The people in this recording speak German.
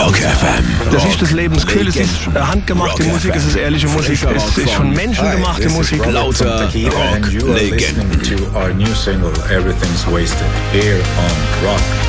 Rock FM. Das ist das Lebensgefühl, es ist handgemachte Rock Musik, FM. es ist ehrliche Musik, es ist von Menschen gemachte Musik. Lauter Rock-Legenden. To our new single, Everything's Wasted, here on Rock